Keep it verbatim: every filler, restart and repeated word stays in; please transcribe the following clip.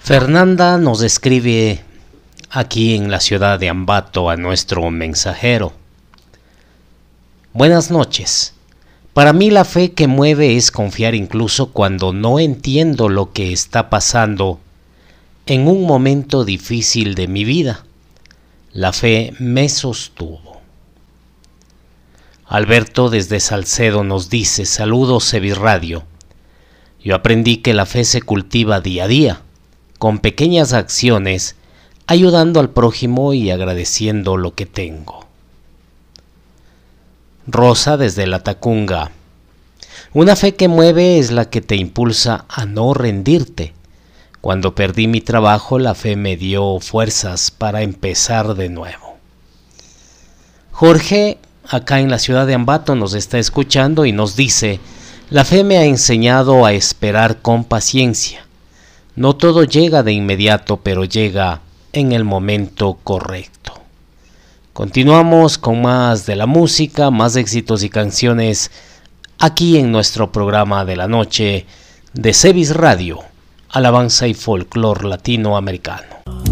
Fernanda nos escribe aquí en la ciudad de Ambato a nuestro mensajero. Buenas noches. Para mí la fe que mueve es confiar incluso cuando no entiendo lo que está pasando en un momento difícil de mi vida. La fe me sostuvo. Alberto desde Salcedo nos dice: saludos Sebis Radio. Yo aprendí que la fe se cultiva día a día, con pequeñas acciones, ayudando al prójimo y agradeciendo lo que tengo. Rosa desde La Tacunga. Una fe que mueve es la que te impulsa a no rendirte. Cuando perdí mi trabajo, la fe me dio fuerzas para empezar de nuevo. Jorge, acá en la ciudad de Ambato, nos está escuchando y nos dice: la fe me ha enseñado a esperar con paciencia. No todo llega de inmediato, pero llega en el momento correcto. Continuamos con más de la música, más éxitos y canciones aquí en nuestro programa de la noche de Sebis Radio, alabanza y folclor latinoamericano.